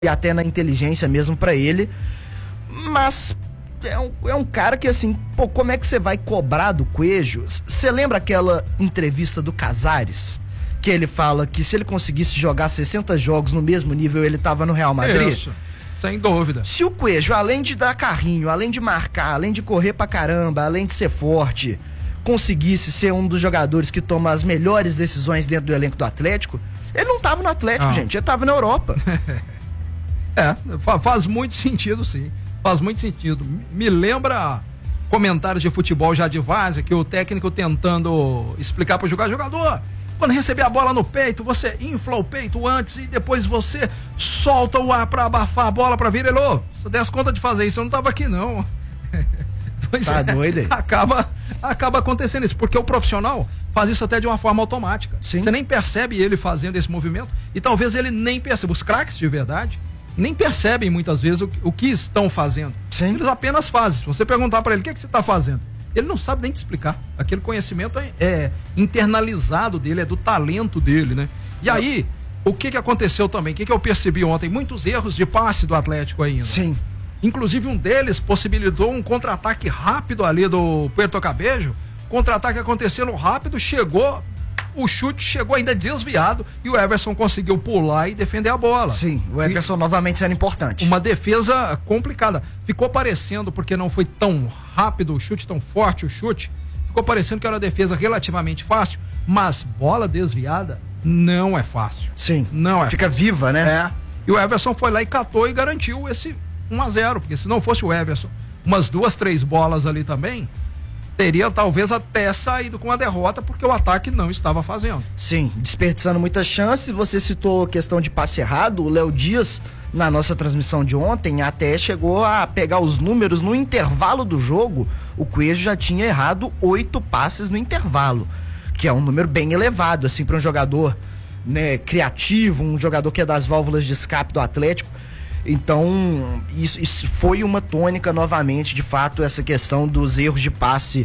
e até na inteligência mesmo pra ele, mas é um cara que assim, pô, como é que você vai cobrar do Coelho? Você lembra aquela entrevista do Casares? Que ele fala que se ele conseguisse jogar 60 jogos no mesmo nível, ele tava no Real Madrid? Isso, sem dúvida. Se o Coelho, além de dar carrinho, além de marcar, além de correr pra caramba, além de ser forte, conseguisse ser um dos jogadores que toma as melhores decisões dentro do elenco do Atlético, ele não tava no Atlético, gente, ele tava na Europa. Faz muito sentido, sim. Faz muito sentido. Me lembra comentários de futebol já de várzea, que o técnico tentando explicar pro jogador, quando receber a bola no peito, você infla o peito antes e depois você solta o ar pra abafar a bola pra vir. Ele, se eu desse conta de fazer isso, eu não tava aqui não. Pois tá doido aí. Acaba acontecendo isso, porque o profissional faz isso até de uma forma automática. Sim. Você nem percebe ele fazendo esse movimento e talvez ele nem perceba. Os craques de verdade nem percebem muitas vezes o que estão fazendo. Sim. Eles apenas fazem. Se você perguntar para ele, o que é que você está fazendo? Ele não sabe nem te explicar. Aquele conhecimento é internalizado dele, é do talento dele, né? E aí, o que aconteceu também? O que eu percebi ontem? Muitos erros de passe do Atlético ainda. Sim. Inclusive um deles possibilitou um contra-ataque rápido ali do Puerto Cabello. Contra-ataque acontecendo rápido, o chute chegou ainda desviado e o Everson conseguiu pular e defender a bola. Sim, o Everson novamente sendo importante. Uma defesa complicada. Ficou parecendo, porque não foi tão rápido o chute, tão forte o chute, ficou parecendo que era uma defesa relativamente fácil, mas bola desviada não é fácil. Sim, não é. Fica fácil. Viva, né? E o Everson foi lá e catou e garantiu esse 1-0, porque se não fosse o Everson, umas 2, 3 bolas ali também, teria talvez até saído com a derrota, porque o ataque não estava fazendo. Sim, desperdiçando muitas chances. Você citou a questão de passe errado. O Léo Dias, na nossa transmissão de ontem, até chegou a pegar os números no intervalo do jogo. O Coelho já tinha errado 8 passes no intervalo, que é um número bem elevado, assim, para um jogador, né, criativo, um jogador que é das válvulas de escape do Atlético. Então, isso foi uma tônica novamente, de fato, essa questão dos erros de passe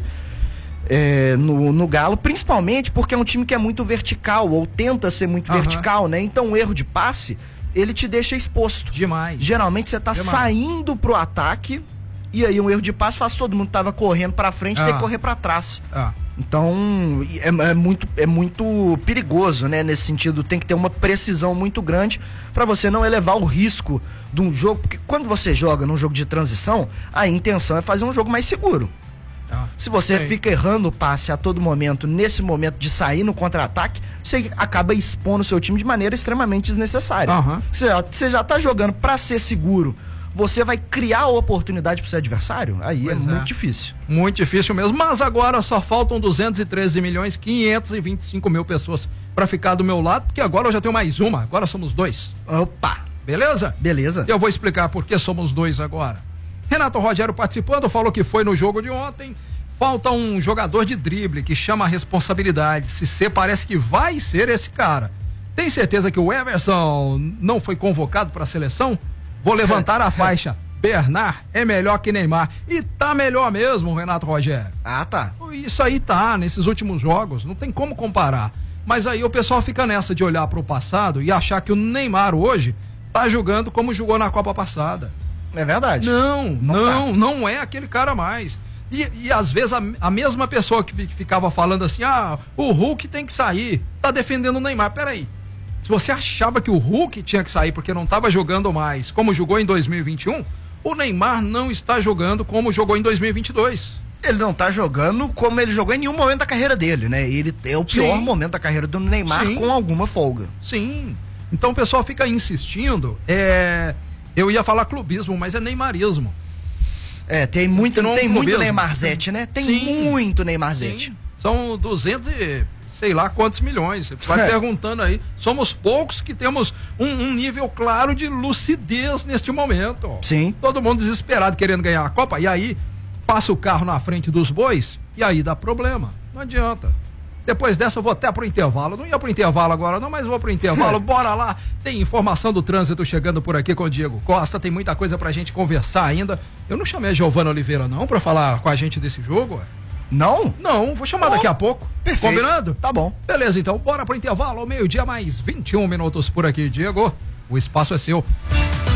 no Galo, principalmente porque é um time que é muito vertical, ou tenta ser muito vertical, né? Então, o erro de passe, ele te deixa exposto. Demais. Geralmente você tá saindo pro ataque, e aí um erro de passe faz todo mundo que tava correndo pra frente ter que correr pra trás. Então, é muito perigoso, né? Nesse sentido, tem que ter uma precisão muito grande para você não elevar o risco de um jogo, porque quando você joga num jogo de transição, a intenção é fazer um jogo mais seguro. Se você fica errando o passe a todo momento, nesse momento de sair no contra-ataque, você acaba expondo o seu time de maneira extremamente desnecessária. Você já tá jogando para ser seguro, você vai criar a oportunidade pro seu adversário? Aí muito difícil. Muito difícil mesmo, mas agora só faltam 213.525.000 pessoas para ficar do meu lado, porque agora eu já tenho mais uma, agora somos 2. Opa! Beleza? Beleza. Eu vou explicar por que somos 2 agora. Renato Rogério participando, falou que foi no jogo de ontem, falta um jogador de drible que chama a responsabilidade, parece que vai ser esse cara. Tem certeza que o Everson não foi convocado para a seleção? Vou levantar a faixa. Bernard é melhor que Neymar. E tá melhor mesmo, Renato Rogério. Tá. Isso aí tá, nesses últimos jogos, não tem como comparar. Mas aí o pessoal fica nessa de olhar pro passado e achar que o Neymar hoje tá jogando como jogou na Copa passada. É verdade. Não é aquele cara mais. E às vezes a mesma pessoa que ficava falando assim, o Hulk tem que sair, tá defendendo o Neymar. Peraí. Se você achava que o Hulk tinha que sair porque não estava jogando mais como jogou em 2021, o Neymar não está jogando como jogou em 2022. Ele não está jogando como ele jogou em nenhum momento da carreira dele, né? Ele é o pior momento da carreira do Neymar, com alguma folga. Sim. Então o pessoal fica insistindo, eu ia falar clubismo, mas é neymarismo. Tem muito Neymarzete, né? Tem muito Neymarzete. São 200 sei lá quantos milhões, você vai perguntando aí, somos poucos que temos um nível claro de lucidez neste momento. Sim. Todo mundo desesperado querendo ganhar a Copa, e aí passa o carro na frente dos bois, e aí dá problema, não adianta. Depois dessa eu vou até pro intervalo, não ia pro intervalo agora não, mas vou pro intervalo, bora lá, tem informação do trânsito chegando por aqui com o Diego Costa, tem muita coisa pra gente conversar ainda. Eu não chamei a Giovana Oliveira não pra falar com a gente desse jogo, Não? Não, vou chamar daqui a pouco. Perfeito. Combinado? Tá bom. Beleza, então, bora pro intervalo, ao meio-dia mais 21 minutos por aqui, Diego. O espaço é seu.